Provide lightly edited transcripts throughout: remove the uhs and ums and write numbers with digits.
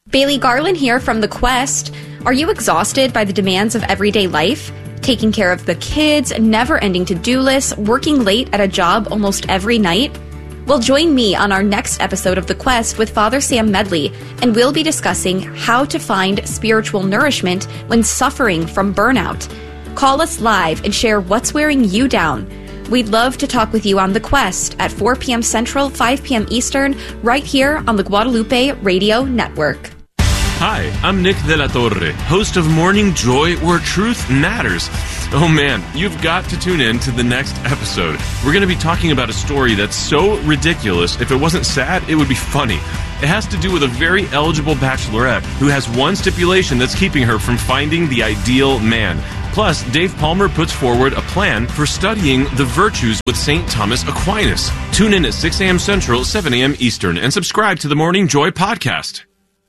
Bailey Garland here from The Quest. Are you exhausted by the demands of everyday life? Taking care of the kids, never-ending to-do lists, working late at a job almost every night? Well, join me on our next episode of The Quest with Father Sam Medley, and we'll be discussing how to find spiritual nourishment when suffering from burnout. Call us live and share what's wearing you down. We'd love to talk with you on The Quest at 4 p.m. Central, 5 p.m. Eastern, right here on the Guadalupe Radio Network. Hi, I'm Nick De La Torre, host of Morning Joy, where truth matters. Oh man, you've got to tune in to the next episode. We're going to be talking about a story that's so ridiculous, if it wasn't sad, it would be funny. It has to do with a very eligible bachelorette who has one stipulation that's keeping her from finding the ideal man. Plus, Dave Palmer puts forward a plan for studying the virtues with St. Thomas Aquinas. Tune in at 6 a.m. Central, 7 a.m. Eastern, and subscribe to the Morning Joy podcast.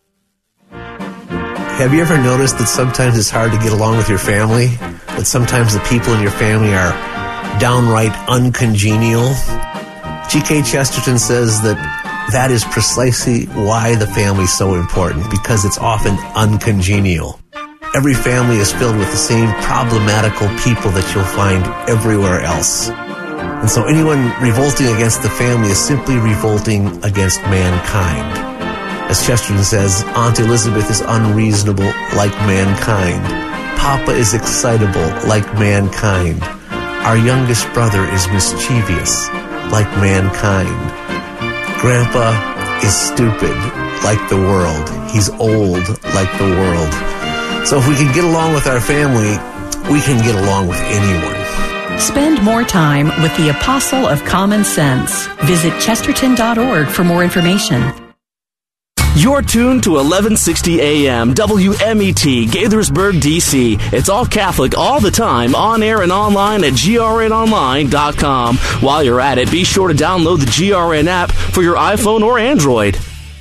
Have you ever noticed that sometimes it's hard to get along with your family? That sometimes the people in your family are downright uncongenial? G.K. Chesterton says that is precisely why the family is so important, because it's often uncongenial. Every family is filled with the same problematical people that you'll find everywhere else. And so anyone revolting against the family is simply revolting against mankind. As Chesterton says, Aunt Elizabeth is unreasonable like mankind. Papa is excitable like mankind. Our youngest brother is mischievous like mankind. Grandpa is stupid like the world. He's old like the world. So if we can get along with our family, we can get along with anyone. Spend more time with the Apostle of Common Sense. Visit chesterton.org for more information. You're tuned to 1160 AM WMET, Gaithersburg, D.C. It's all Catholic all the time, on air and online at grnonline.com. While you're at it, be sure to download the GRN app for your iPhone or Android.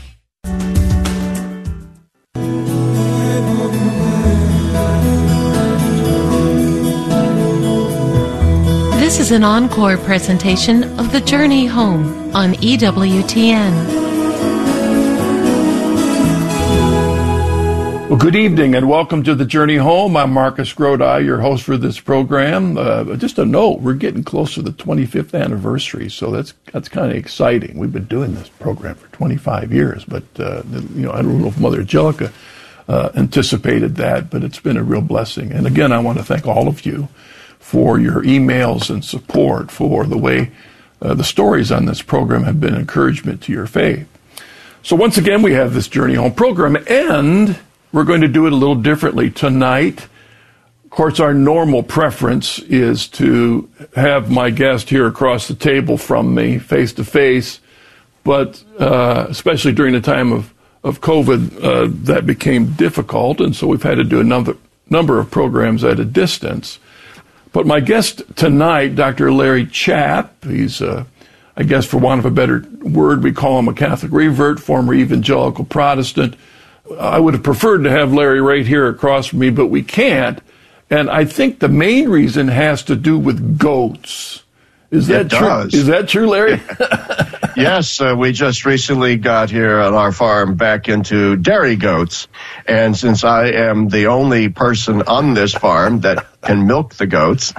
This is an encore presentation of The Journey Home on EWTN. Well, good evening and welcome to The Journey Home. I'm Marcus Grodi, your host for this program. Just a note, we're getting close to the 25th anniversary, so that's kind of exciting. We've been doing this program for 25 years, but I don't know if Mother Angelica anticipated that, but it's been a real blessing. And again, I want to thank all of you for your emails and support, for the way the stories on this program have been encouragement to your faith. So once again, we have this Journey Home program, and we're going to do it a little differently tonight. Of course, our normal preference is to have my guest here across the table from me, face to face, but especially during the time of COVID, that became difficult, and so we've had to do a number of programs at a distance. But my guest tonight, Dr. Larry Chapp, he's, I guess for want of a better word, we call him a Catholic revert, former evangelical Protestant. I would have preferred to have Larry right here across from me, but we can't. And I think the main reason has to do with goats. Is that true? Is that true, Larry? Yes, we just recently got here on our farm back into dairy goats. And since I am the only person on this farm that can milk the goats,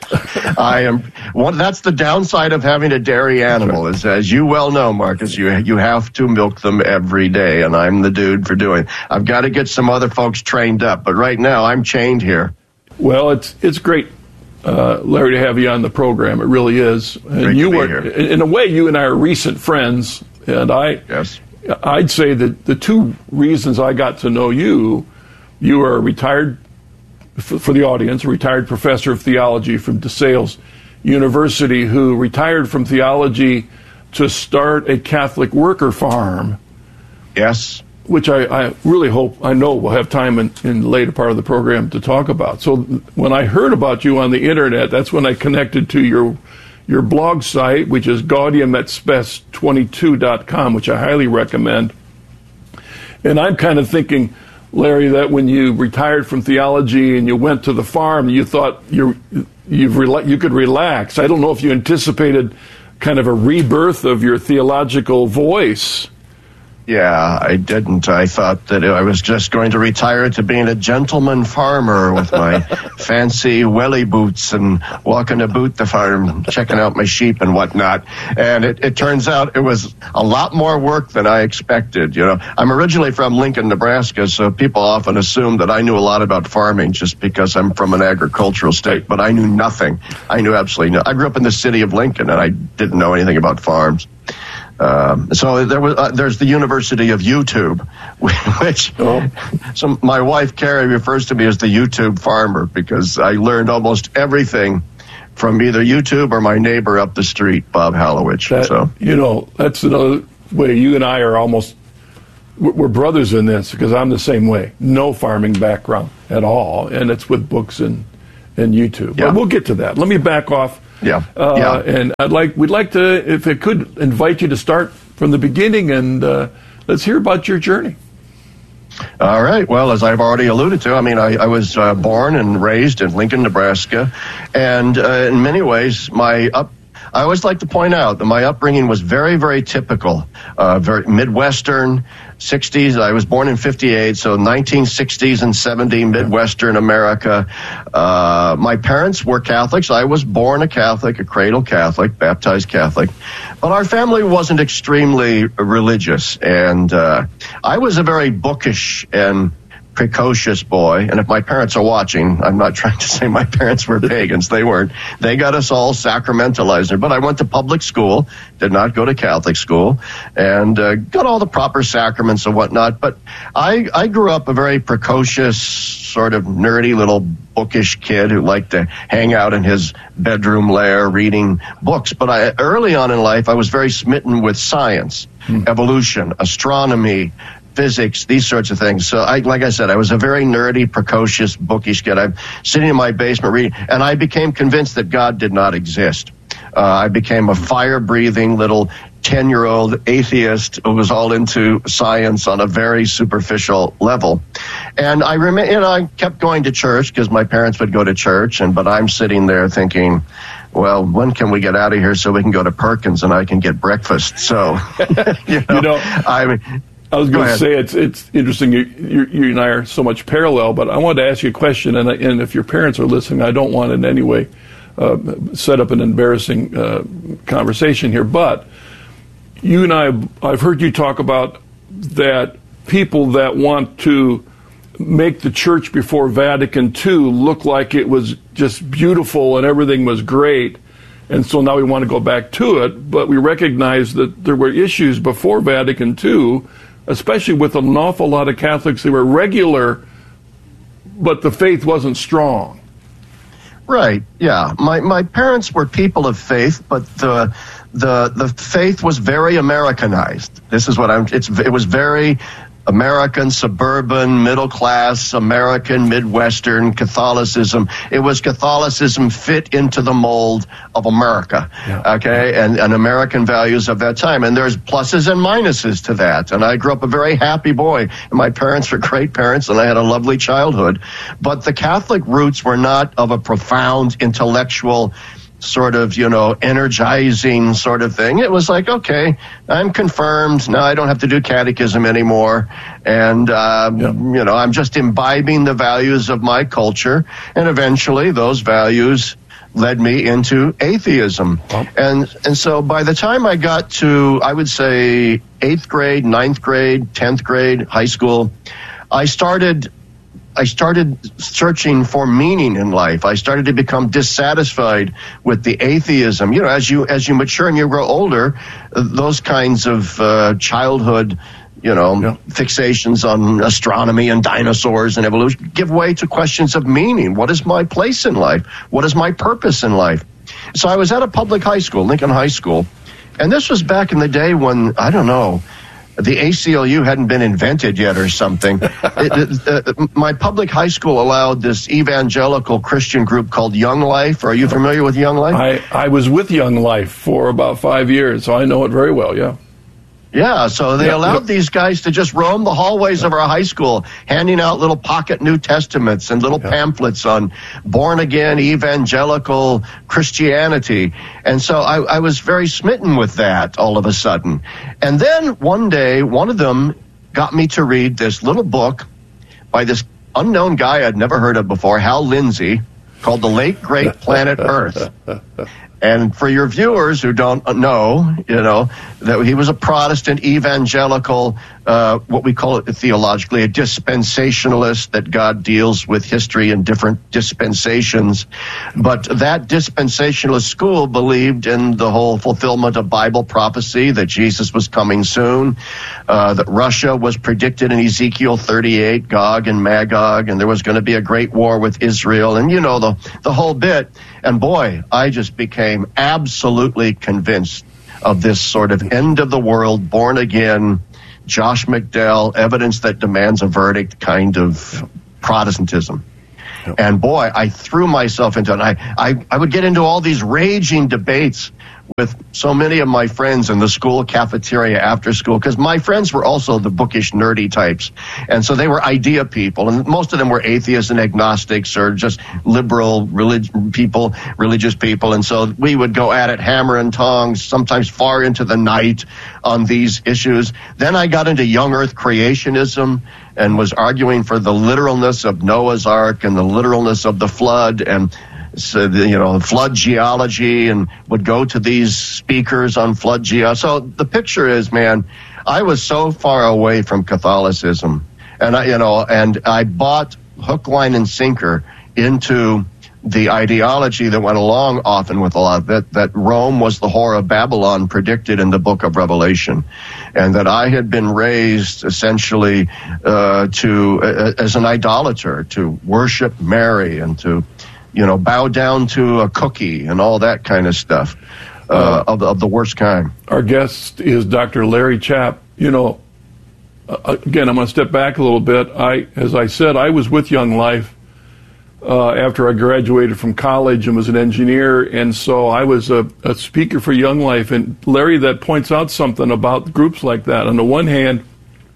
that's the downside of having a dairy animal, is, as you well know, Marcus, you have to milk them every day, and I'm the dude for doing it. I've got to get some other folks trained up, but right now I'm chained here. Well, it's great, Larry, to have you on the program. It really is. And you were, in a way, you and I are recent friends, and I'd say that the two reasons I got to know you are a retired, for the audience, a retired professor of theology from DeSales University who retired from theology to start a Catholic worker farm. Yes. Which I really hope, I know we'll have time in the later part of the program to talk about. So when I heard about you on the internet, that's when I connected to your blog site, which is GaudiumEtSpes22.com, which I highly recommend. And I'm kind of thinking, Larry, that when you retired from theology and you went to the farm, you thought you could relax. I don't know if you anticipated kind of a rebirth of your theological voice. Yeah, I didn't. I thought that I was just going to retire to being a gentleman farmer with my fancy welly boots and walking about the farm, checking out my sheep and whatnot. And it turns out it was a lot more work than I expected. You know, I'm originally from Lincoln, Nebraska, so people often assume that I knew a lot about farming just because I'm from an agricultural state, but I knew nothing. I knew absolutely nothing. I grew up in the city of Lincoln, and I didn't know anything about farms. So there's the University of YouTube, which so my wife Carrie refers to me as the YouTube farmer because I learned almost everything from either YouTube or my neighbor up the street, Bob Halowich. That's another way. You and I are we're brothers in this because I'm the same way. No farming background at all, and it's with books and YouTube. Yeah. But we'll get to that. Let me back off. Yeah. And we'd like to, if it could, invite you to start from the beginning and let's hear about your journey. All right. Well, as I've already alluded to, I was born and raised in Lincoln, Nebraska, and in many ways, I always like to point out that my upbringing was very, very typical, very Midwestern, 60s. I was born in 58, so 1960s and 70s, Midwestern America. My parents were Catholics. I was born a Catholic, a cradle Catholic, baptized Catholic. But our family wasn't extremely religious, and I was a very bookish and precocious boy, and if my parents are watching, I'm not trying to say my parents were pagans. They weren't. They got us all sacramentalized. But I went to public school, did not go to Catholic school, and got all the proper sacraments and whatnot. But I grew up a very precocious, sort of nerdy little bookish kid who liked to hang out in his bedroom lair reading books. But early on in life, I was very smitten with science, evolution, astronomy, physics, these sorts of things. So like I said, I was a very nerdy, precocious, bookish kid. I'm sitting in my basement reading, and I became convinced that God did not exist. I became a fire-breathing little 10-year-old atheist who was all into science on a very superficial level. And I kept going to church because my parents would go to church, but I'm sitting there thinking, well, when can we get out of here so we can go to Perkins and I can get breakfast? So, I was going to say it's interesting. You and I are so much parallel, but I wanted to ask you a question. And if your parents are listening, I don't want in any way set up an embarrassing conversation here. But you and I've heard you talk about that people that want to make the church before Vatican II look like it was just beautiful and everything was great. And so now we want to go back to it, but we recognize that there were issues before Vatican II, especially with an awful lot of Catholics. They were regular, but the faith wasn't strong. Right, yeah. My parents were people of faith, but the faith was very Americanized. This is what it was very American, suburban, middle class, American, Midwestern Catholicism. It was Catholicism fit into the mold of America, okay, and American values of that time. And there's pluses and minuses to that. And I grew up a very happy boy. And my parents were great parents, and I had a lovely childhood. But the Catholic roots were not of a profound intellectual sort of, energizing sort of thing. It was like, okay, I'm confirmed. Now I don't have to do catechism anymore. And, I'm just imbibing the values of my culture. And eventually those values led me into atheism. Oh. And so by the time I got to, I would say, 8th grade, 9th grade, 10th grade, high school, I started searching for meaning in life. I started to become dissatisfied with the atheism. As you mature and you grow older, those kinds of childhood, fixations on astronomy and dinosaurs and evolution give way to questions of meaning. What is my place in life? What is my purpose in life? So I was at a public high school, Lincoln High School, and this was back in the day when, I don't know, the ACLU hadn't been invented yet or something. My public high school allowed this evangelical Christian group called Young Life. Are you familiar with Young Life? I was with Young Life for about 5 years, so I know it very well, yeah. Yeah, so they allowed these guys to just roam the hallways of our high school, handing out little pocket New Testaments and little pamphlets on born-again evangelical Christianity. And so I was very smitten with that all of a sudden. And then one day, one of them got me to read this little book by this unknown guy I'd never heard of before, Hal Lindsey, called The Late Great Planet Earth. And for your viewers who don't know, that he was a Protestant evangelical, what we call it theologically, a dispensationalist, that God deals with history in different dispensations. But that dispensationalist school believed in the whole fulfillment of Bible prophecy, that Jesus was coming soon, that Russia was predicted in Ezekiel 38, Gog and Magog, and there was going to be a great war with Israel, and the whole bit. And boy, I just became absolutely convinced of this sort of end of the world, born again, Josh McDowell, evidence that demands a verdict kind of Protestantism. Yep. And boy, I threw myself into it. I would get into all these raging debates with so many of my friends in the school cafeteria after school, because my friends were also the bookish, nerdy types. And so they were idea people, and most of them were atheists and agnostics or just liberal religious people. And so we would go at it hammer and tongs, sometimes far into the night on these issues. Then I got into young earth creationism and was arguing for the literalness of Noah's Ark and the literalness of the flood, and flood geology, and would go to these speakers on flood geology. So the picture is, man, I was so far away from Catholicism, and I bought hook, line, and sinker into the ideology that went along often with a lot of it, that Rome was the whore of Babylon predicted in the book of Revelation, and that I had been raised essentially as an idolater, to worship Mary and to bow down to a cookie and all that kind of stuff, of the worst kind. Our guest is Dr. Larry Chapp. Again, I'm going to step back a little bit. As I said, I was with Young Life after I graduated from college and was an engineer, and so I was a speaker for Young Life. And Larry, that points out something about groups like that. On the one hand,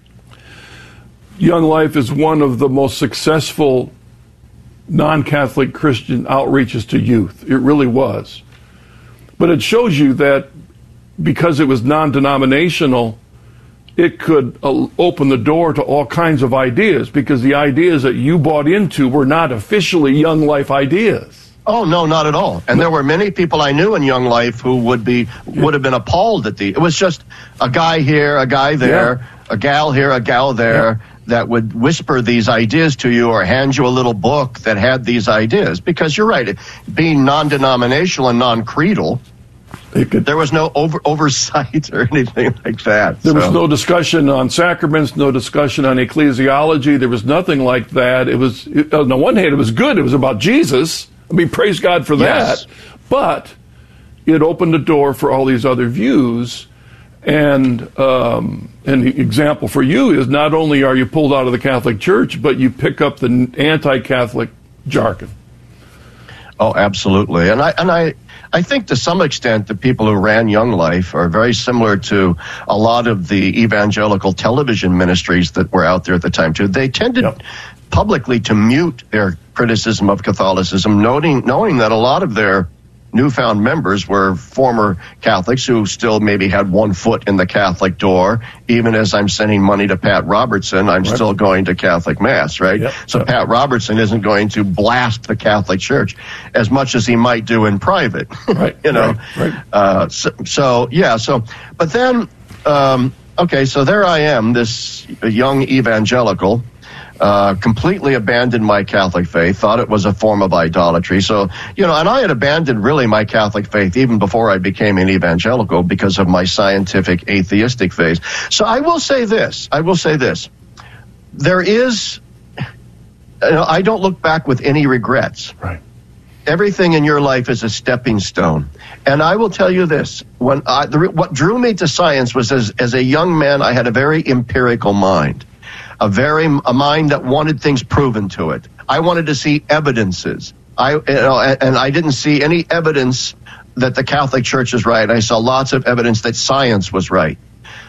Young Life is one of the most successful non-Catholic Christian outreaches to youth. It really was. But it shows you that because it was non-denominational, it could open the door to all kinds of ideas, because the ideas that you bought into were not officially Young Life ideas. Oh, no, not at all. And there were many people I knew in Young Life who would have been appalled at it was just a guy here, a guy there, a gal here, a gal there, that would whisper these ideas to you or hand you a little book that had these ideas. Because you're right, being non-denominational and non-creedal, there was no oversight or anything like that. There was no discussion on sacraments, no discussion on ecclesiology. There was nothing like that. It was, on the one hand, it was good. It was about Jesus. I mean, praise God for that. But it opened the door for all these other views. And the example for you is, not only are you pulled out of the Catholic Church, but you pick up the anti-Catholic jargon. Oh, absolutely. And I think to some extent the people who ran Young Life are very similar to a lot of the evangelical television ministries that were out there at the time, too. They tended publicly to mute their criticism of Catholicism, knowing that a lot of their newfound members were former Catholics who still maybe had one foot in the Catholic door. Even as I'm sending money to Pat Robertson, I'm still going to Catholic Mass, right? So Pat Robertson isn't going to blast the Catholic Church as much as he might do in private, but then, so there I am, this young evangelical, completely abandoned my Catholic faith, thought it was a form of idolatry. So, and I had abandoned really my Catholic faith even before I became an evangelical because of my scientific atheistic faith. So I will say this. There is, I don't look back with any regrets. Right. Everything in your life is a stepping stone. And I will tell you this, what drew me to science was as a young man, I had a very empirical mind. A mind that wanted things proven to it. I wanted to see evidences. And I didn't see any evidence that the Catholic Church is right. I saw lots of evidence that science was right.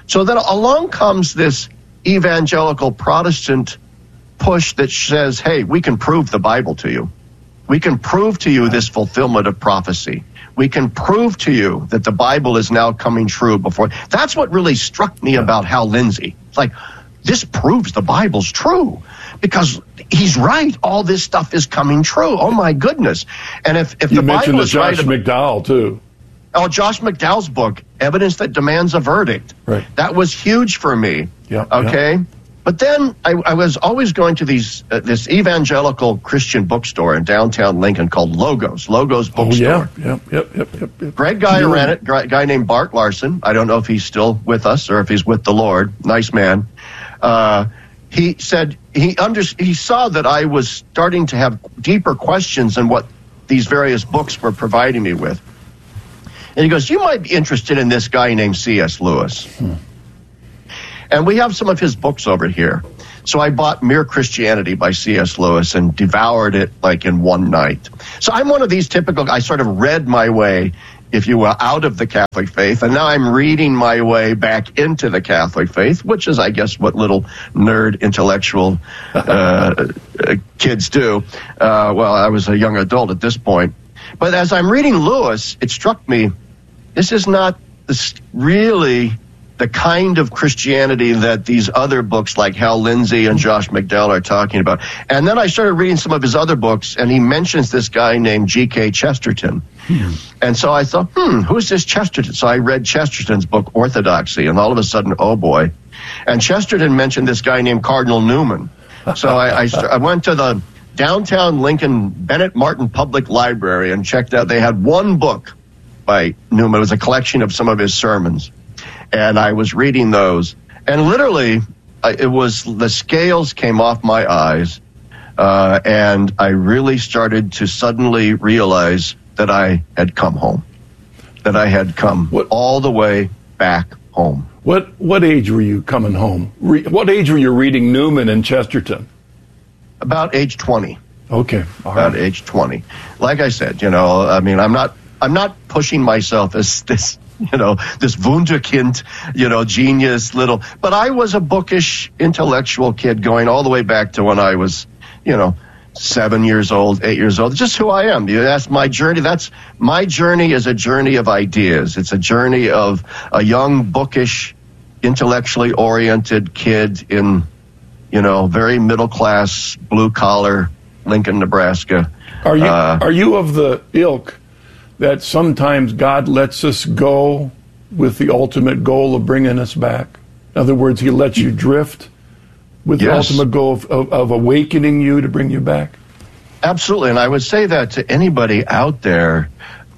So then along comes this evangelical Protestant push that says, hey, we can prove the Bible to you. We can prove to you this fulfillment of prophecy. We can prove to you that the Bible is now coming true before. That's what really struck me about Hal Lindsey. It's like, this proves the Bible's true because he's right. All this stuff is coming true. Oh, my goodness. And if the Bible is right... You mentioned Josh McDowell, too. Oh, Josh McDowell's book, Evidence That Demands a Verdict. Right. That was huge for me. Yeah. Okay? Yeah. But then I was always going to this evangelical Christian bookstore in downtown Lincoln called Logos Bookstore. Oh, yeah. Yep. Great guy who ran it, guy named Bart Larson. I don't know if he's still with us or if he's with the Lord. Nice man. He said he saw that I was starting to have deeper questions than what these various books were providing me with. And he goes, you might be interested in this guy named C.S. Lewis. And we have some of his books over here. So I bought Mere Christianity by C.S. Lewis and devoured it like in one night. So I'm one of these typical, I sort of read my way, if you will, out of the Catholic faith. And now I'm reading my way back into the Catholic faith, which is, I guess, what little nerd intellectual kids do. Well, I was a young adult at this point. But as I'm reading Lewis, it struck me, this is not really the kind of Christianity that these other books like Hal Lindsey and Josh McDowell are talking about. And then I started reading some of his other books, and he mentions this guy named G.K. Chesterton. And so I thought, who's this Chesterton? So I read Chesterton's book, Orthodoxy, and all of a sudden, oh boy. And Chesterton mentioned this guy named Cardinal Newman. So I went to the downtown Lincoln Bennett Martin Public Library and checked out. They had one book by Newman. It was a collection of some of his sermons. And I was reading those, and literally, the scales came off my eyes, and I really started to suddenly realize that I had come home, that I had come all the way back home. What age were you coming home? What age were you reading Newman and Chesterton? About age 20. Okay, all right. About age 20. Like I said, I mean, I'm not pushing myself as this wunderkind, genius little. But I was a bookish, intellectual kid going all the way back to when I was, 7 years old, 8 years old. Just who I am. That's my journey. My journey is a journey of ideas. It's a journey of a young, bookish, intellectually oriented kid in, very middle class, blue collar, Lincoln, Nebraska. Are you of the ilk that sometimes God lets us go with the ultimate goal of bringing us back? In other words, he lets you drift with the ultimate goal of awakening you to bring you back? Absolutely. And I would say that to anybody out there,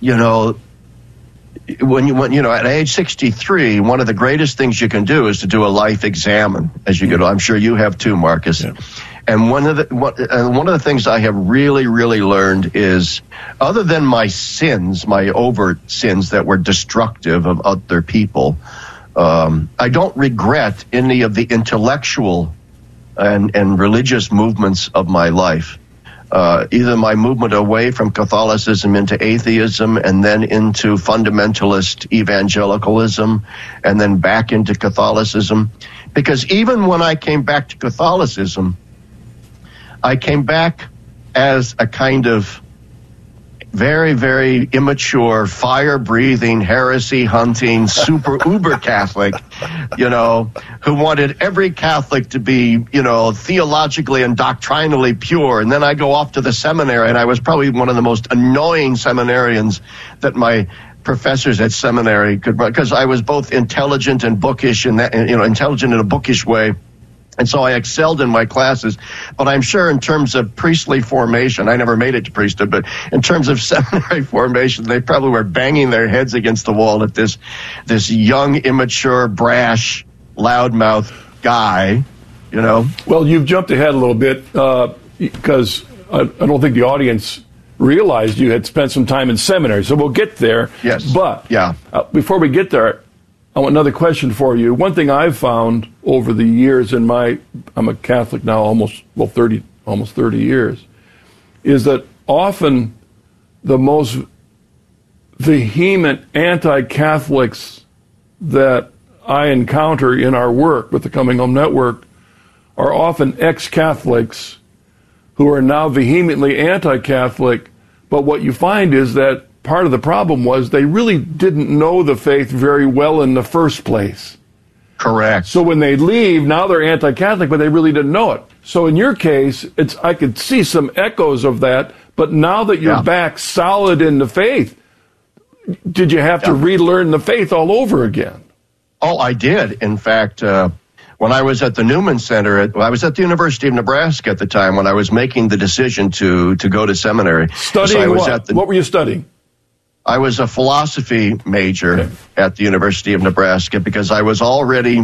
when at age 63, one of the greatest things you can do is to do a life examine as you get on. I'm sure you have too, Marcus. Yeah. And one of the things I have really, really learned is, other than my sins, my overt sins that were destructive of other people, I don't regret any of the intellectual and religious movements of my life. Either my movement away from Catholicism into atheism, and then into fundamentalist evangelicalism, and then back into Catholicism. Because even when I came back to Catholicism, I came back as a kind of very, very immature, fire-breathing, heresy-hunting, super uber Catholic, who wanted every Catholic to be, theologically and doctrinally pure. And then I go off to the seminary, and I was probably one of the most annoying seminarians that my professors at seminary could, because I was both intelligent and bookish, and intelligent in a bookish way. And so I excelled in my classes. But I'm sure in terms of priestly formation, I never made it to priesthood, but in terms of seminary formation, they probably were banging their heads against the wall at this young, immature, brash, loudmouth guy, Well, you've jumped ahead a little bit because I don't think the audience realized you had spent some time in seminary. So we'll get there. Yes. But yeah. Before we get there, I want another question for you. One thing I've found over the years I'm a Catholic now almost 30 years, is that often the most vehement anti-Catholics that I encounter in our work with the Coming Home Network are often ex-Catholics who are now vehemently anti-Catholic, but what you find is that part of the problem was they really didn't know the faith very well in the first place. Correct. So when they leave, now they're anti-Catholic, but they really didn't know it. So in your case, I could see some echoes of that, but now that you're back solid in the faith, did you have to relearn the faith all over again? Oh, I did. In fact, when I was at the Newman Center, I was at the University of Nebraska at the time when I was making the decision to go to seminary. Studying what? What were you studying? I was a philosophy major at the University of Nebraska because I was already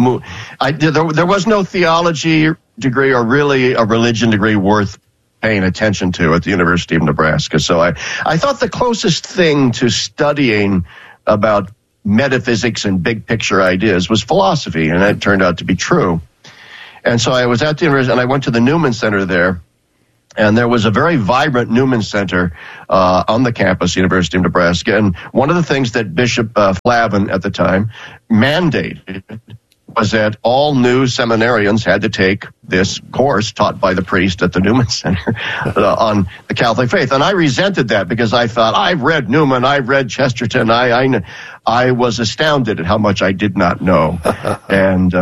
there was no theology degree or really a religion degree worth paying attention to at the University of Nebraska. So I thought the closest thing to studying about metaphysics and big picture ideas was philosophy, and it turned out to be true. And so I was at the university, and I went to the Newman Center there, and there was a very vibrant Newman Center on the campus, University of Nebraska. And one of the things that Bishop Flavin at the time mandated was that all new seminarians had to take this course taught by the priest at the Newman Center on the Catholic faith. And I resented that because I thought, I've read Newman, I've read Chesterton. I was astounded at how much I did not know. And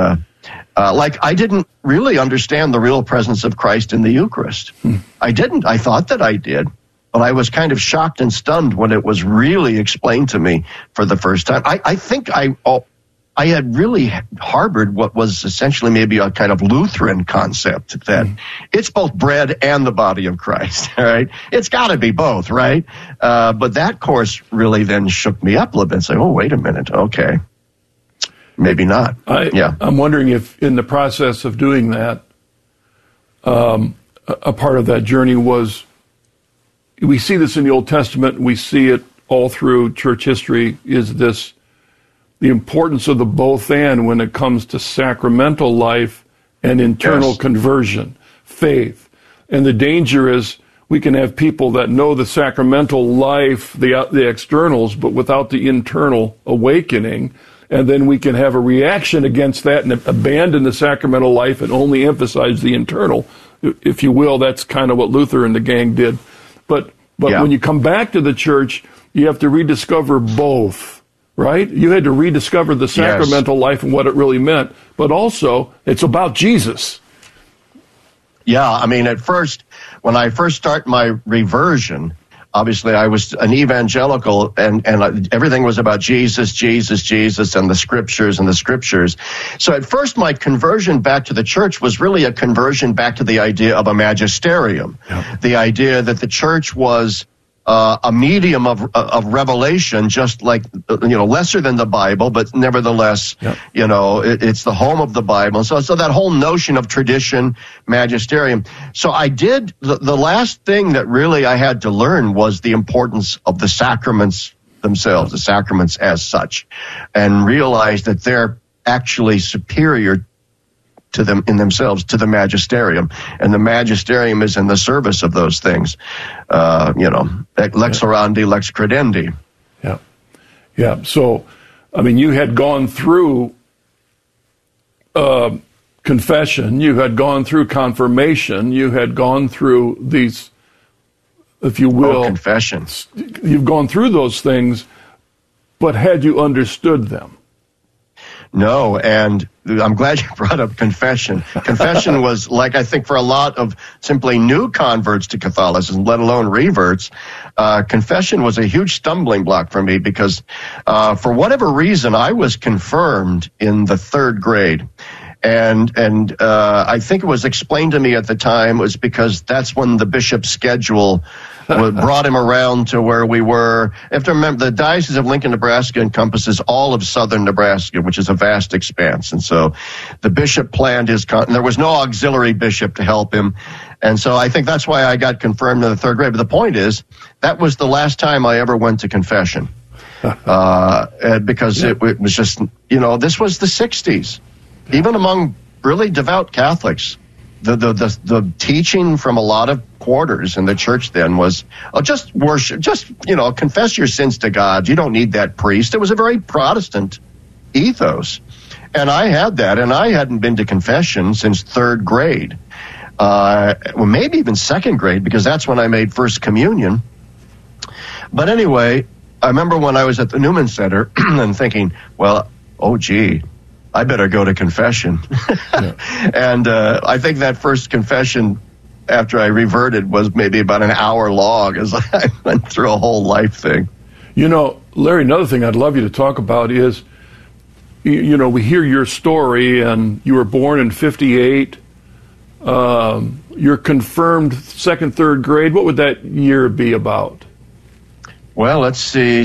I didn't really understand the real presence of Christ in the Eucharist. I didn't. I thought that I did. But I was kind of shocked and stunned when it was really explained to me for the first time. I think I had really harbored what was essentially maybe a kind of Lutheran concept that it's both bread and the body of Christ, all right? It's got to be both, right? But that course really then shook me up a little bit and said, oh, wait a minute, okay. Maybe not. I'm wondering if in the process of doing that, a part of that journey was, we see this in the Old Testament, we see it all through church history, is this the importance of the both and when it comes to sacramental life and internal conversion, faith. And the danger is we can have people that know the sacramental life, the externals, but without the internal awakening. And then we can have a reaction against that and abandon the sacramental life and only emphasize the internal, if you will. That's kind of what Luther and the gang did. But when you come back to the church, you have to rediscover both. Right? You had to rediscover the sacramental life and what it really meant. But also, it's about Jesus. Yeah, I mean, at first, when I first started my reversion, obviously I was an evangelical and everything was about Jesus, Jesus, Jesus, and the scriptures. So at first, my conversion back to the church was really a conversion back to the idea of a magisterium. The idea that the church was a medium of revelation, just like, lesser than the Bible, but nevertheless, it's the home of the Bible. So that whole notion of tradition, magisterium. So I did, the last thing that really I had to learn was the importance of the sacraments themselves, the sacraments as such, and realize that they're actually superior to them in themselves, to the magisterium. And the magisterium is in the service of those things. Lex orandi, lex credendi. Yeah. So, I mean, you had gone through confession, you had gone through confirmation, you had gone through these, if you will, confessions. You've gone through those things, but had you understood them? No, and I'm glad you brought up confession. Confession was, like I think for a lot of simply new converts to Catholicism, let alone reverts, confession was a huge stumbling block for me because for whatever reason, I was confirmed in the third grade. And I think it was explained to me at the time was because that's when the bishop's schedule brought him around to where we were. You have to remember, the Diocese of Lincoln, Nebraska encompasses all of southern Nebraska, which is a vast expanse. And so the bishop planned there was no auxiliary bishop to help him. And so I think that's why I got confirmed in the third grade. But the point is, that was the last time I ever went to confession. Because it was just, this was the 60s. Even among really devout Catholics, the teaching from a lot of quarters in the church then was just worship, confess your sins to God. You don't need that priest. It was a very Protestant ethos. And I had that, and I hadn't been to confession since third grade. Well, maybe even second grade, because that's when I made First Communion. But anyway, I remember when I was at the Newman Center and thinking, well, oh, gee, I better go to confession. Yeah. And I think that first confession after I reverted was maybe about an hour long as I went through a whole life thing. You know, Larry, another thing I'd love you to talk about is, you know, we hear your story, and you were born in 58. You're confirmed second, third grade. What would that year be about? Well, let's see,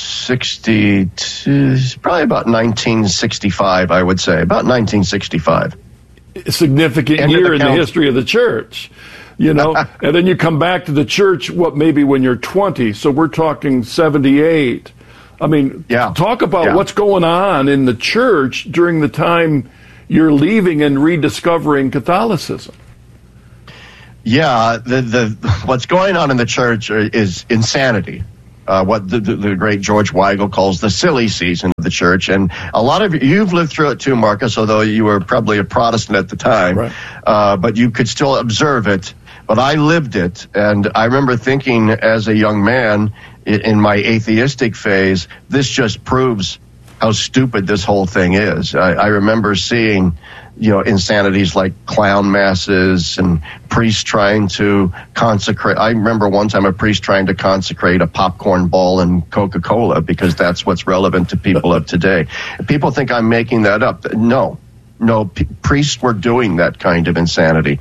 62, probably about 1965, I would say, about 1965. A significant year in the history of the church, you know, and then you come back to the church, maybe when you're 20, so we're talking 78. I mean, talk about what's going on in the church during the time you're leaving and rediscovering Catholicism. Yeah, what's going on in the church is insanity. What the great George Weigel calls the silly season of the church. And a lot of you've lived through it too, Marcus, although you were probably a Protestant at the time, right. But you could still observe it. But I lived it, and I remember thinking as a young man in my atheistic phase, this just proves how stupid this whole thing is. I remember seeing, you know, insanities like clown masses and priests trying to consecrate. I remember one time a priest trying to consecrate a popcorn ball and Coca-Cola because that's what's relevant to people of today. People think I'm making that up. No, priests were doing that kind of insanity.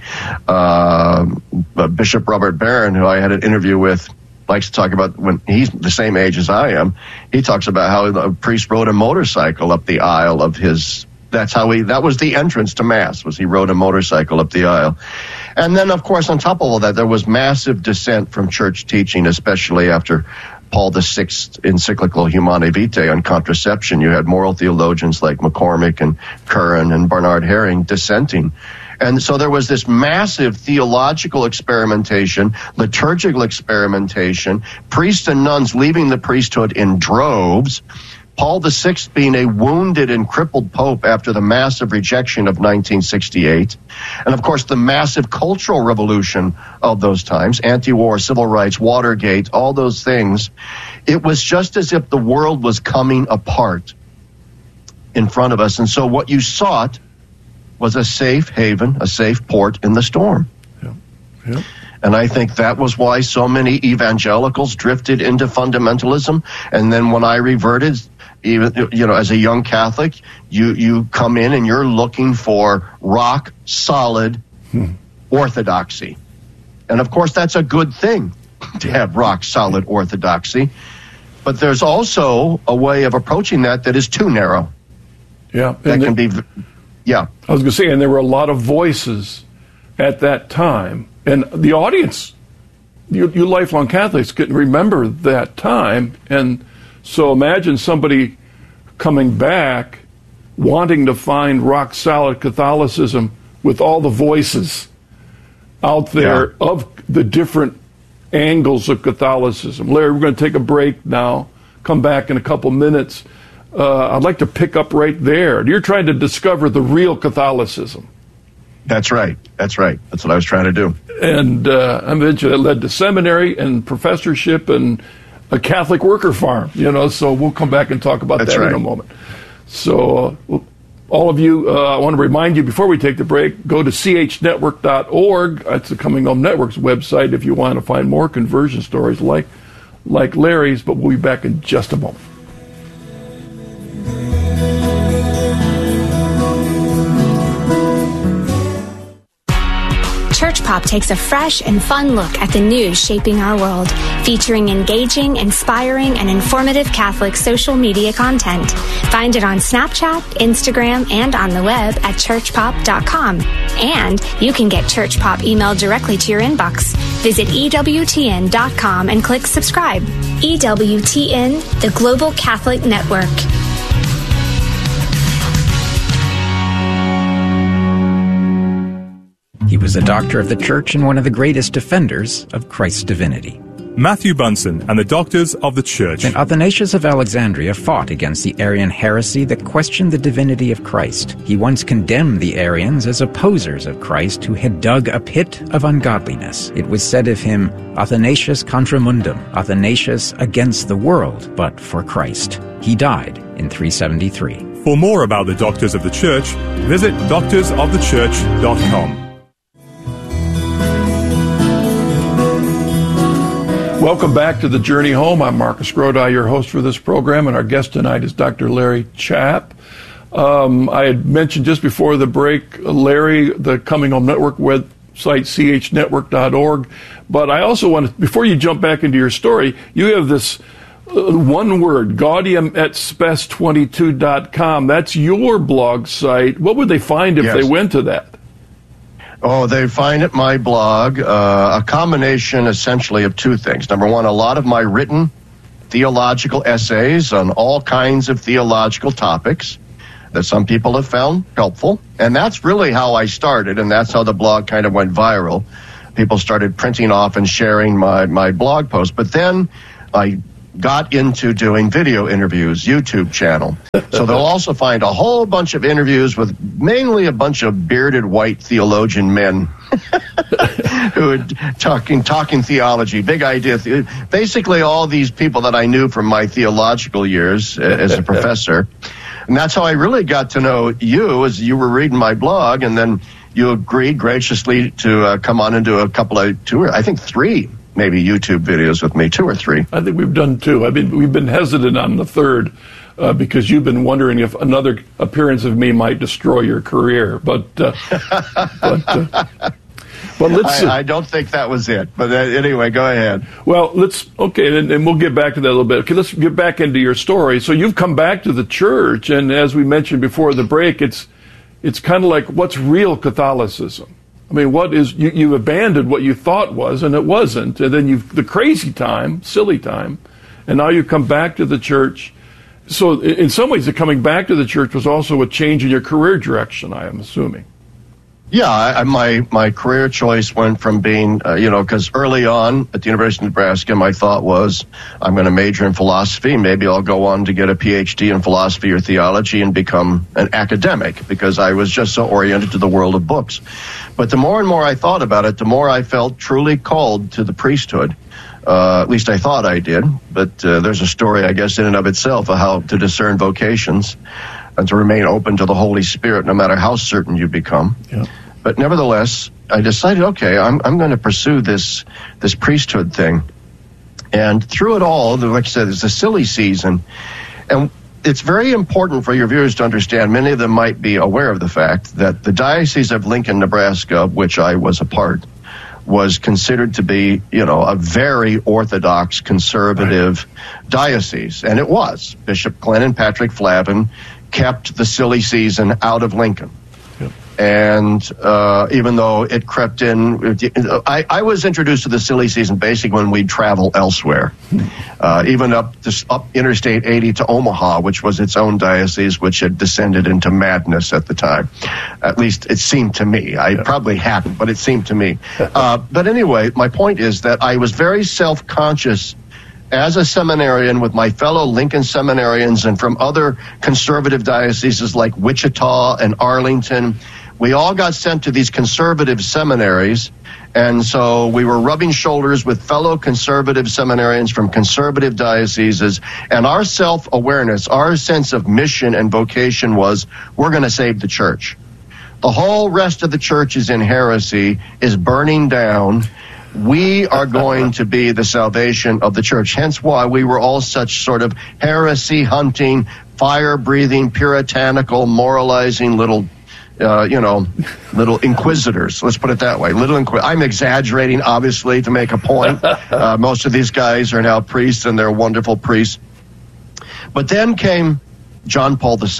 Bishop Robert Barron, who I had an interview with, likes to talk about when he's the same age as I am. He talks about how a priest rode a motorcycle up the aisle of his. That was the entrance to Mass, was he rode a motorcycle up the aisle. And then, of course, on top of all that, there was massive dissent from church teaching, especially after Paul VI's encyclical Humanae Vitae on contraception. You had moral theologians like McCormick and Curran and Bernard Herring dissenting. And so there was this massive theological experimentation, liturgical experimentation, priests and nuns leaving the priesthood in droves, Paul VI being a wounded and crippled pope after the massive rejection of 1968, and of course the massive cultural revolution of those times, anti-war, civil rights, Watergate, all those things. It was just as if the world was coming apart in front of us. And so what you sought was a safe haven, a safe port in the storm. Yeah. And I think that was why so many evangelicals drifted into fundamentalism. And then when I reverted, even, you know, as a young Catholic, you come in and you're looking for rock solid orthodoxy. And of course, that's a good thing to have rock solid orthodoxy. But there's also a way of approaching that is too narrow. Yeah. That can be, yeah. I was going to say, and there were a lot of voices at that time. And the audience, you lifelong Catholics can remember that time. And so imagine somebody coming back wanting to find rock-solid Catholicism with all the voices out there of the different angles of Catholicism. Larry, we're going to take a break now, come back in a couple minutes. I'd like to pick up right there. You're trying to discover the real Catholicism. That's right. That's right. That's what I was trying to do. And eventually it led to seminary and professorship and a Catholic worker farm, you know, so we'll come back and talk about that in a moment. So all of you, I want to remind you before we take the break, go to chnetwork.org. That's the Coming Home Network's website if you want to find more conversion stories like Larry's, but we'll be back in just a moment. Church Pop takes a fresh and fun look at the news shaping our world, featuring engaging, inspiring, and informative Catholic social media content. Find it on Snapchat, Instagram, and on the web at churchpop.com. And you can get Church Pop emailed directly to your inbox. Visit EWTN.com and click subscribe. EWTN, the Global Catholic Network. He was a doctor of the church and one of the greatest defenders of Christ's divinity. Matthew Bunson and the Doctors of the Church. St. Athanasius of Alexandria fought against the Arian heresy that questioned the divinity of Christ. He once condemned the Arians as opposers of Christ who had dug a pit of ungodliness. It was said of him, Athanasius contra mundum, Athanasius against the world, but for Christ. He died in 373. For more about the Doctors of the Church, visit doctorsofthechurch.com. Welcome back to The Journey Home. I'm Marcus Grodi, your host for this program, and our guest tonight is Dr. Larry Chapp. I had mentioned just before the break, Larry, the Coming Home Network website, chnetwork.org. But I also want to, before you jump back into your story, you have this one word, Gaudium et Spes 22.com. That's your blog site. What would they find if they went to that? Oh, they find at my blog a combination essentially of two things. Number one, a lot of my written theological essays on all kinds of theological topics that some people have found helpful. And that's really how I started, and that's how the blog kind of went viral. People started printing off and sharing my blog posts. But then I got into doing video interviews, YouTube channel. So they'll also find a whole bunch of interviews with mainly a bunch of bearded white theologian men who are talking theology, big idea. Basically all these people that I knew from my theological years as a professor. And that's how I really got to know you, as you were reading my blog, and then you agreed graciously to come on and do a couple of three maybe YouTube videos with me, 2 or 3. I think we've done 2. We've been hesitant on the third because you've been wondering if another appearance of me might destroy your career. But let's. I don't think that was it. But anyway, go ahead. Well, and we'll get back to that a little bit. Okay, let's get back into your story. So you've come back to the church, and as we mentioned before the break, it's kind of like, what's real Catholicism? I mean, what is, you've abandoned what you thought was, and it wasn't, and then the crazy time, silly time, and now you come back to the church. So in some ways, the coming back to the church was also a change in your career direction, I am assuming. Yeah, my career choice went from being, because early on at the University of Nebraska, my thought was, I'm going to major in philosophy. Maybe I'll go on to get a PhD in philosophy or theology and become an academic, because I was just so oriented to the world of books. But the more and more I thought about it, the more I felt truly called to the priesthood. At least I thought I did. But there's a story, I guess, in and of itself of how to discern vocations and to remain open to the Holy Spirit no matter how certain you become. Yeah. But nevertheless, I decided, okay, I'm going to pursue this priesthood thing. And through it all, like I said, it's a silly season. And it's very important for your viewers to understand, many of them might be aware of the fact that the Diocese of Lincoln, Nebraska, which I was a part, was considered to be, a very orthodox, conservative diocese. And it was. Bishop Glennon Patrick Flavin kept the silly season out of Lincoln. And even though it crept in, I was introduced to the silly season basically when we'd travel elsewhere, even up Interstate 80 to Omaha, which was its own diocese, which had descended into madness at the time. At least it seemed to me. I probably hadn't, but it seemed to me. But anyway, my point is that I was very self-conscious as a seminarian with my fellow Lincoln seminarians and from other conservative dioceses like Wichita and Arlington. We all got sent to these conservative seminaries, and so we were rubbing shoulders with fellow conservative seminarians from conservative dioceses, and our self-awareness, our sense of mission and vocation was, we're going to save the church. The whole rest of the church is in heresy, is burning down. We are going to be the salvation of the church, hence why we were all such sort of heresy-hunting, fire-breathing, puritanical, moralizing little inquisitors. Let's put it that way. I'm exaggerating, obviously, to make a point. Most of these guys are now priests, and they're wonderful priests. But then came John Paul II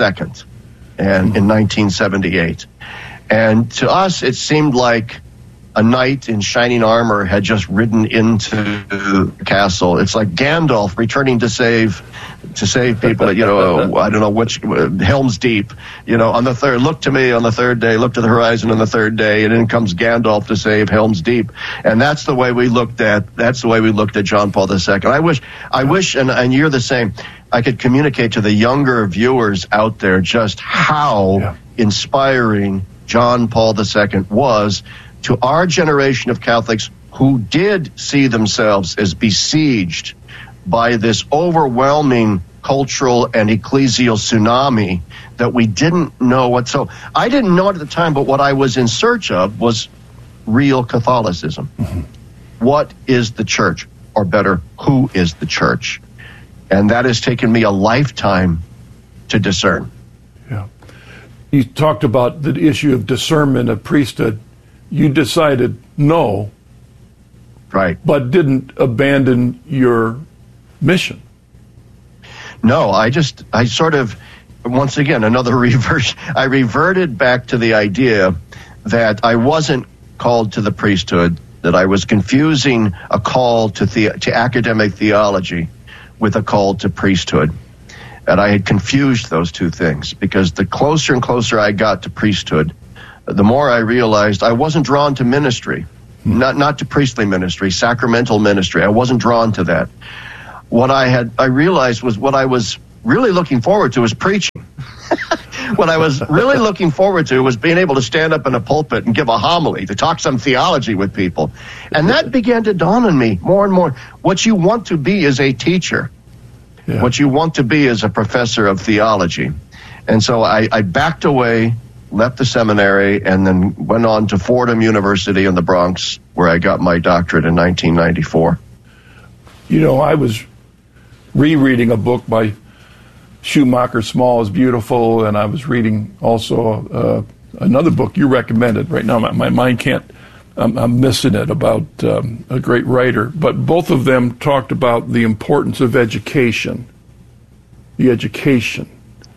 in 1978. And to us, it seemed like a knight in shining armor had just ridden into the castle. It's like Gandalf returning to save to save people at, I don't know which, Helm's Deep, on the third, look to me on the third day, look to the horizon on the third day, and in comes Gandalf to save Helm's Deep. And that's the way we looked at John Paul II. I wish, and you're the same, I could communicate to the younger viewers out there just how inspiring John Paul II was to our generation of Catholics who did see themselves as besieged by this overwhelming cultural and ecclesial tsunami that we didn't know what. So I didn't know it at the time, but what I was in search of was real Catholicism. Mm-hmm. What is the church? Or better, who is the church? And that has taken me a lifetime to discern. Yeah. You talked about the issue of discernment of priesthood. You decided no. Right. But didn't abandon your mission. No, I sort of, once again, another reverse. I reverted back to the idea that I wasn't called to the priesthood, that I was confusing a call to academic theology with a call to priesthood. And I had confused those two things, because the closer and closer I got to priesthood, the more I realized I wasn't drawn to ministry, not to priestly ministry, sacramental ministry. I wasn't drawn to that. What I realized was what I was really looking forward to was preaching. What I was really looking forward to was being able to stand up in a pulpit and give a homily, to talk some theology with people. And that began to dawn on me more and more. What you want to be is a teacher. Yeah. What you want to be is a professor of theology. And so I backed away, left the seminary, and then went on to Fordham University in the Bronx, where I got my doctorate in 1994. I was rereading a book by Schumacher, Small is Beautiful, and I was reading also another book you recommended. Right now my mind can't, I'm missing it, about a great writer. But both of them talked about the importance of education. The education.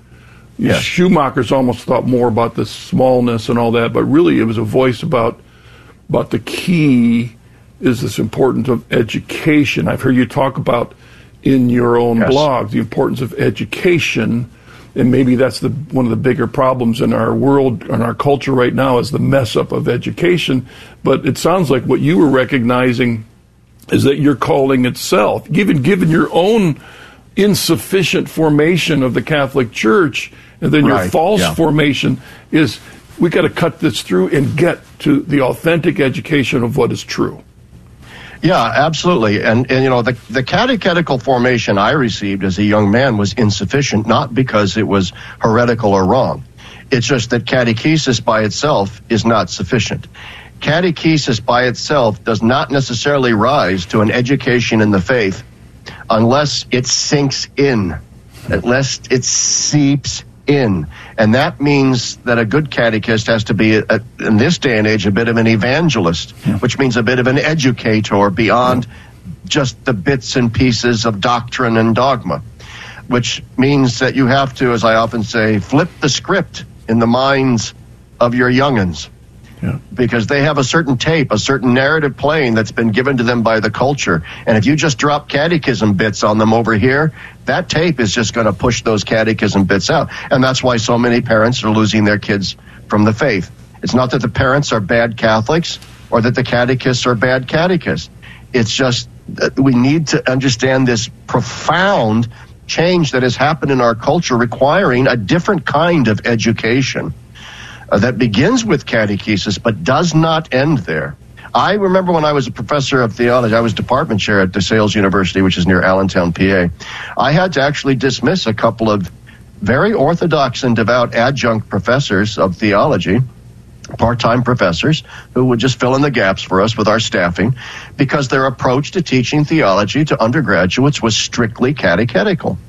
Yes. Schumacher's almost thought more about the smallness and all that, but really it was a voice about the key is this importance of education. I've heard you talk about in your own blog the importance of education, and maybe that's one of the bigger problems in our world, in our culture right now, is the mess up of education. But it sounds like what you were recognizing is that your calling itself, given your own insufficient formation of the Catholic Church, and then your false formation, is we got to cut this through and get to the authentic education of what is true. Yeah, absolutely. And the catechetical formation I received as a young man was insufficient, not because it was heretical or wrong. It's just that catechesis by itself is not sufficient. Catechesis by itself does not necessarily rise to an education in the faith unless it sinks in, unless it seeps in. And that means that a good catechist has to be, in this day and age, a bit of an evangelist, which means a bit of an educator beyond just the bits and pieces of doctrine and dogma, which means that you have to, as I often say, flip the script in the minds of your young'uns. Yeah. Because they have a certain tape, a certain narrative playing that's been given to them by the culture. And if you just drop catechism bits on them over here, that tape is just going to push those catechism bits out. And that's why so many parents are losing their kids from the faith. It's not that the parents are bad Catholics or that the catechists are bad catechists. It's just that we need to understand this profound change that has happened in our culture, requiring a different kind of education. That begins with catechesis, but does not end there. I remember when I was a professor of theology, I was department chair at DeSales University, which is near Allentown, PA. I had to actually dismiss a couple of very orthodox and devout adjunct professors of theology, part-time professors, who would just fill in the gaps for us with our staffing, because their approach to teaching theology to undergraduates was strictly catechetical.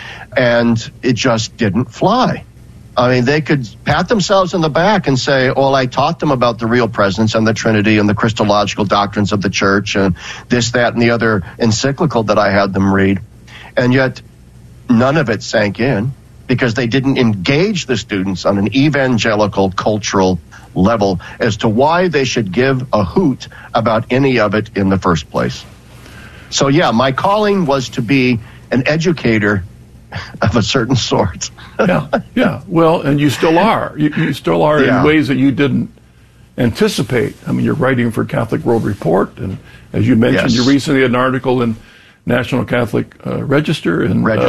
And it just didn't fly. I mean, they could pat themselves on the back and say, well, I taught them about the real presence and the Trinity and the Christological doctrines of the church and this, that, and the other encyclical that I had them read. And yet none of it sank in, because they didn't engage the students on an evangelical cultural level as to why they should give a hoot about any of it in the first place. So, yeah, my calling was to be an educator of a certain sort. Yeah. Well, and you still are. You still are in ways that you didn't anticipate. I mean, you're writing for Catholic World Report, and as you mentioned, you recently had an article in National Catholic Register.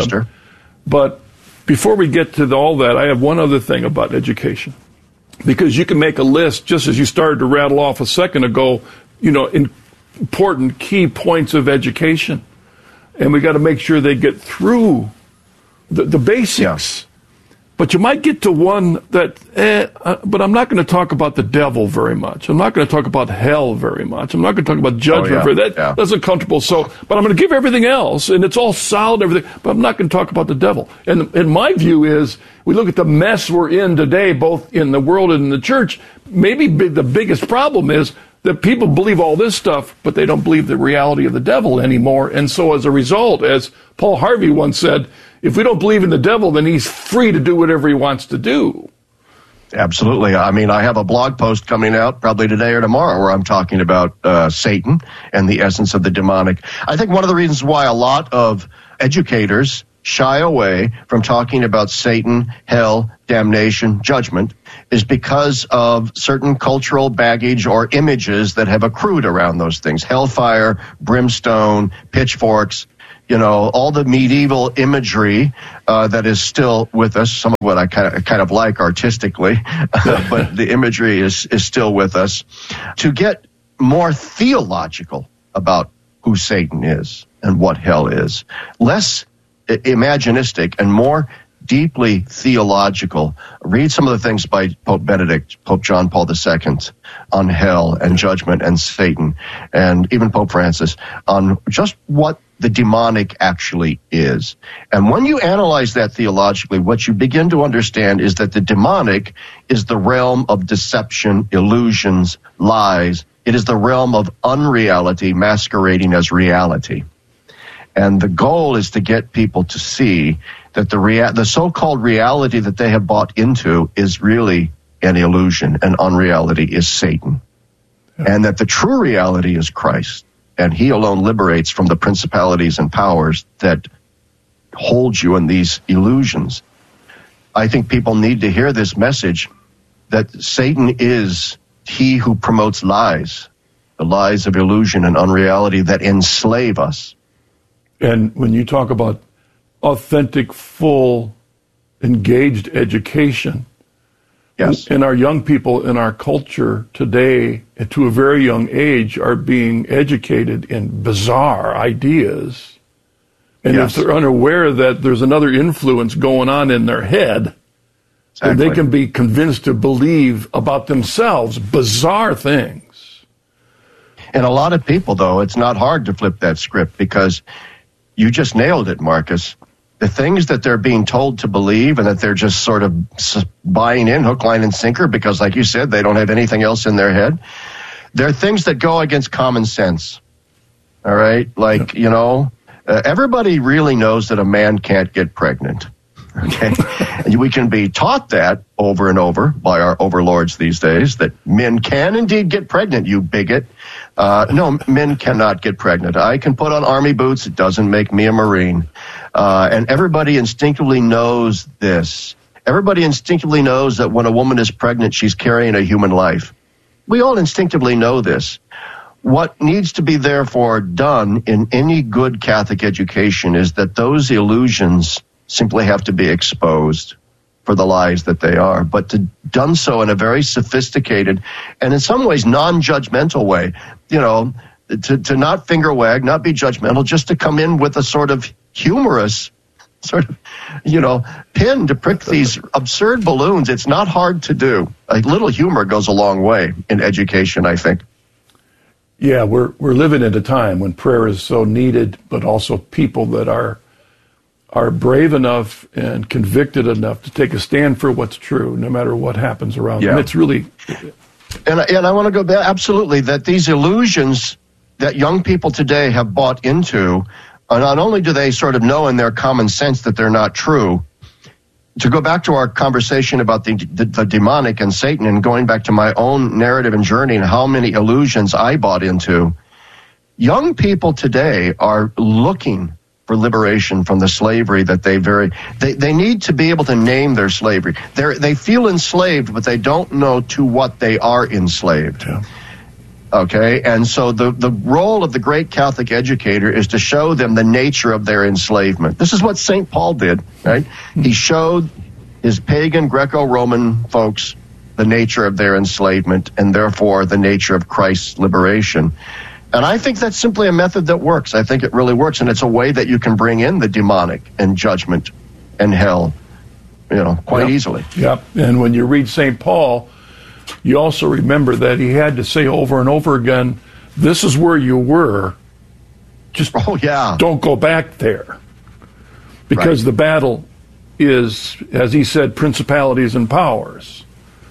But before we get to all that, I have one other thing about education. Because you can make a list, just as you started to rattle off a second ago, important key points of education. And we got to make sure they get through the basics. But you might get to one that, but I'm not going to talk about the devil very much. I'm not going to talk about hell very much. I'm not going to talk about judgment. That's uncomfortable. So, but I'm going to give everything else, and it's all solid, everything, but I'm not going to talk about the devil. And my view is, we look at the mess we're in today, both in the world and in the church, maybe the biggest problem is that people believe all this stuff, but they don't believe the reality of the devil anymore. And so as a result, as Paul Harvey once said, if we don't believe in the devil, then he's free to do whatever he wants to do. Absolutely. I mean, I have a blog post coming out probably today or tomorrow where I'm talking about Satan and the essence of the demonic. I think one of the reasons why a lot of educators shy away from talking about Satan, hell, damnation, judgment is because of certain cultural baggage or images that have accrued around those things. Hellfire, brimstone, pitchforks, all the medieval imagery that is still with us, some of what I kind of like artistically, but the imagery is still with us. To get more theological about who Satan is and what hell is, less imaginistic and more deeply theological. Read some of the things by Pope Benedict, Pope John Paul II on hell and judgment and Satan, and even Pope Francis on just what the demonic actually is. And when you analyze that theologically, what you begin to understand is that the demonic is the realm of deception, illusions, lies. It is the realm of unreality masquerading as reality. And the goal is to get people to see that the so-called reality that they have bought into is really an illusion, and unreality is Satan. And that the true reality is Christ, and he alone liberates from the principalities and powers that hold you in these illusions. I think people need to hear this message that Satan is he who promotes lies, the lies of illusion and unreality that enslave us. And when you talk about authentic, full, engaged education, and our young people in our culture today, to a very young age, are being educated in bizarre ideas. And if they're unaware that there's another influence going on in their head, then they can be convinced to believe about themselves bizarre things. And a lot of people, though, it's not hard to flip that script, because you just nailed it, Marcus. The things that they're being told to believe and that they're just sort of buying in hook, line, and sinker because, like you said, they don't have anything else in their head. They're things that go against common sense. All right? Like, everybody really knows that a man can't get pregnant. Okay? And we can be taught that over and over by our overlords these days, that men can indeed get pregnant, you bigot. No, men cannot get pregnant. I can put on army boots. It doesn't make me a Marine. And everybody instinctively knows this. Everybody instinctively knows that when a woman is pregnant, she's carrying a human life. We all instinctively know this. What needs to be therefore done in any good Catholic education is that those illusions simply have to be exposed for the lies that they are, but done so in a very sophisticated and in some ways non-judgmental way, to not finger wag, not be judgmental, just to come in with a sort of humorous pin to prick these absurd balloons. It's not hard to do. A little humor goes a long way in education, I think. Yeah, we're living at a time when prayer is so needed, but also people that are brave enough and convicted enough to take a stand for what's true, no matter what happens around them. It's really... And I want to go back, absolutely, that these illusions that young people today have bought into, not only do they sort of know in their common sense that they're not true, to go back to our conversation about the demonic and Satan, and going back to my own narrative and journey and how many illusions I bought into, young people today are looking for for liberation from the slavery that they need to be able to name their slavery. They feel enslaved, but they don't know to what they are enslaved. Yeah. Okay, and so the role of the great Catholic educator is to show them the nature of their enslavement. This is what St. Paul did, right? He showed his pagan Greco-Roman folks the nature of their enslavement and therefore the nature of Christ's liberation. And I think that's simply a method that works. I think it really works, and it's a way that you can bring in the demonic and judgment and hell, quite easily. Yep, and when you read St. Paul, you also remember that he had to say over and over again, this is where you were. Just don't go back there. Because the battle is, as he said, principalities and powers.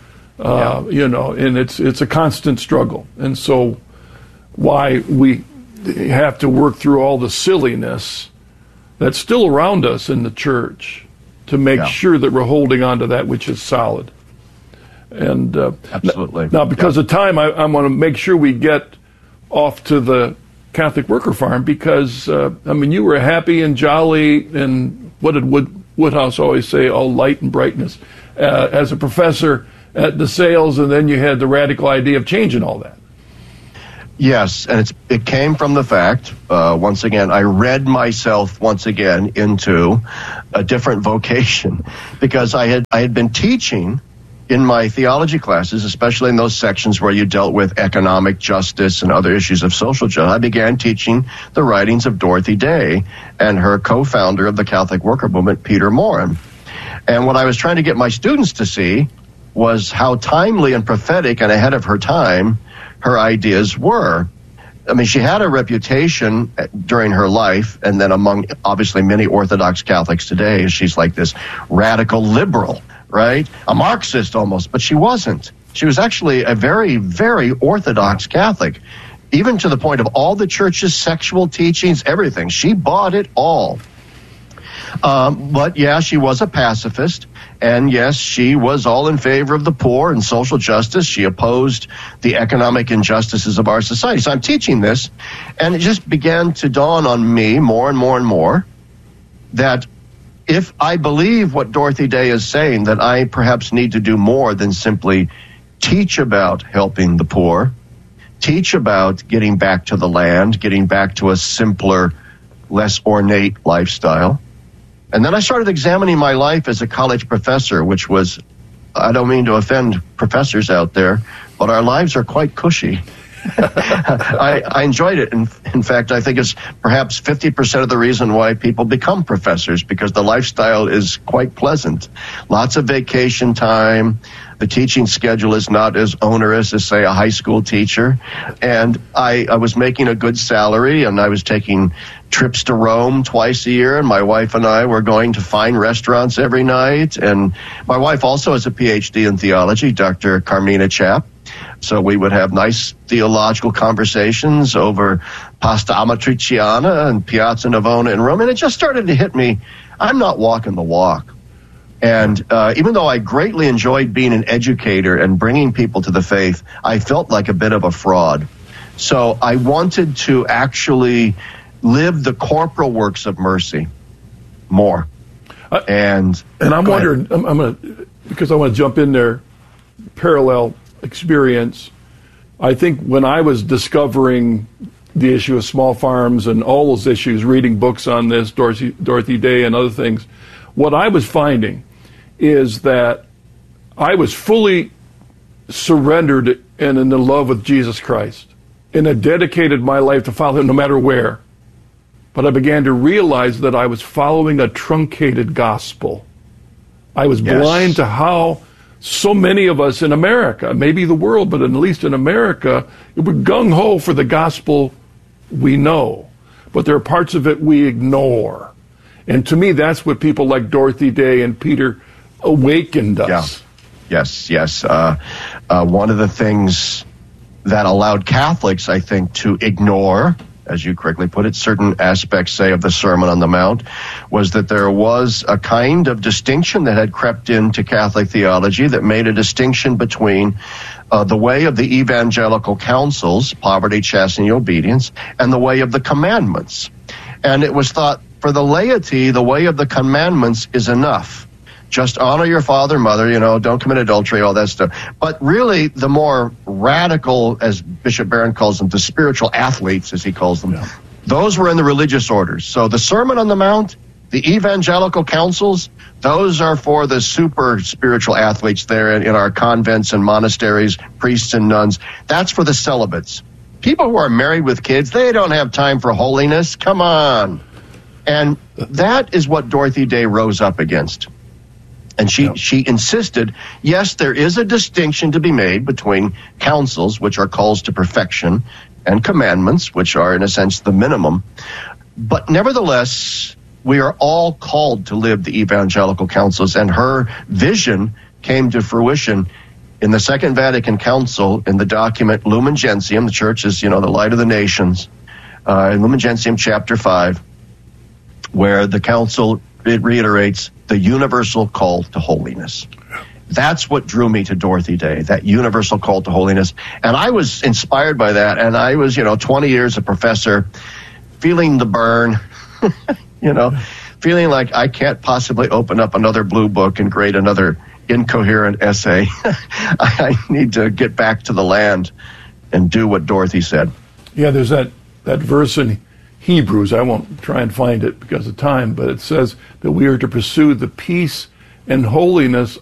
And it's a constant struggle. And so why we have to work through all the silliness that's still around us in the church to make sure that we're holding on to that which is solid. And absolutely. Now, because of time, I want to make sure we get off to the Catholic Worker Farm because, you were happy and jolly, and what did Woodhouse always say, all light and brightness, as a professor at DeSales, and then you had the radical idea of changing all that. Yes, and it came from the fact, once again, I read myself once again into a different vocation because I had been teaching in my theology classes, especially in those sections where you dealt with economic justice and other issues of social justice. I began teaching the writings of Dorothy Day and her co-founder of the Catholic Worker Movement, Peter Morin. And what I was trying to get my students to see was how timely and prophetic and ahead of her time her ideas were. She had a reputation during her life, and then among obviously many Orthodox Catholics today, she's like this radical liberal, right? A Marxist almost, but she wasn't. She was actually a very, very Orthodox Catholic, even to the point of all the church's sexual teachings, everything. She bought it all. But yeah, she was a pacifist. And yes, she was all in favor of the poor and social justice. She opposed the economic injustices of our society. So I'm teaching this, and it just began to dawn on me more and more and more that if I believe what Dorothy Day is saying, that I perhaps need to do more than simply teach about helping the poor, teach about getting back to the land, getting back to a simpler, less ornate lifestyle. And then I started examining my life as a college professor, which was, I don't mean to offend professors out there, but our lives are quite cushy. I enjoyed it. In fact, I think it's perhaps 50% of the reason why people become professors, because the lifestyle is quite pleasant. Lots of vacation time. The teaching schedule is not as onerous as, say, a high school teacher. And I was making a good salary, and I was taking trips to Rome twice a year, and my wife and I were going to fine restaurants every night. And my wife also has a PhD in theology, Dr. Carmina Chapp. So we would have nice theological conversations over pasta amatriciana and Piazza Navona in Rome. And it just started to hit me, I'm not walking the walk. And even though I greatly enjoyed being an educator and bringing people to the faith, I felt like a bit of a fraud. So I wanted to actually live the corporal works of mercy more. And I'm wondering, I'm going to, because I want to jump in there, parallel experience. I think when I was discovering the issue of small farms and all those issues, reading books on this, Dorothy Day and other things, what I was finding is that I was fully surrendered and in love with Jesus Christ, and had dedicated my life to follow him no matter where. But I began to realize that I was following a truncated gospel. I was blind to how so many of us in America, maybe the world, but at least in America, we're gung-ho for the gospel we know. But there are parts of it we ignore. And to me, that's what people like Dorothy Day and Peter awakened us. Yeah. Yes. One of the things that allowed Catholics, I think, to ignore, as you correctly put it, certain aspects, say, of the Sermon on the Mount, was that there was a kind of distinction that had crept into Catholic theology that made a distinction between the way of the evangelical counsels, poverty, chastity, obedience, and the way of the commandments. And it was thought for the laity, the way of the commandments is enough. Just honor your father and mother, don't commit adultery, all that stuff. But really, the more radical, as Bishop Barron calls them, the spiritual athletes, as he calls them, those were in the religious orders. So the Sermon on the Mount, the evangelical councils, those are for the super spiritual athletes there in our convents and monasteries, priests and nuns. That's for the celibates. People who are married with kids, they don't have time for holiness. Come on. And that is what Dorothy Day rose up against. And she insisted, yes, there is a distinction to be made between counsels, which are calls to perfection, and commandments, which are, in a sense, the minimum. But nevertheless, we are all called to live the evangelical counsels, and her vision came to fruition in the Second Vatican Council in the document Lumen Gentium. The church is, the light of the nations, in Lumen Gentium chapter 5, where the council, it reiterates the universal call to holiness. That's what drew me to Dorothy Day, that universal call to holiness. And I was inspired by that. And I was, 20 years a professor, feeling the burn, feeling like I can't possibly open up another blue book and grade another incoherent essay. I need to get back to the land and do what Dorothy said. Yeah, there's that verse in Hebrews. I won't try and find it because of time, but it says that we are to pursue the peace and holiness